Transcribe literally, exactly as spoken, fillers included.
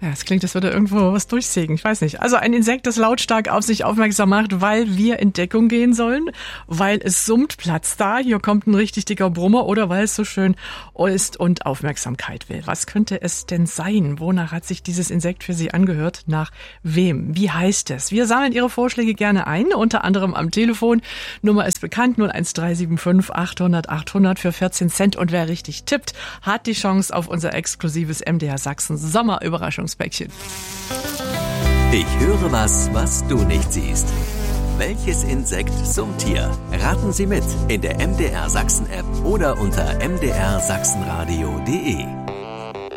Ja, es klingt, als würde irgendwo was durchsägen. Ich weiß nicht. Also ein Insekt, das lautstark auf sich aufmerksam macht, weil wir in Deckung gehen sollen, weil es summt, Platz da, hier kommt ein richtig dicker Brummer oder weil es so schön ist und Aufmerksamkeit will. Was könnte es denn sein? Wonach hat sich dieses Insekt für Sie angehört? Nach wem? Wie heißt es? Wir sammeln Ihre Vorschläge gerne ein, unter anderem am Telefon. Nummer ist bekannt, null eins drei sieben fünf achthundert achthundert für vierzehn Cent. Und wer richtig tippt, hat die Chance auf unser exklusives M D R Sachsen Sommerüberraschungspäckchen. Ich höre was, was du nicht siehst. Welches Insekt summt hier? Raten Sie mit in der M D R Sachsen App oder unter m d r sachsenradio punkt d e.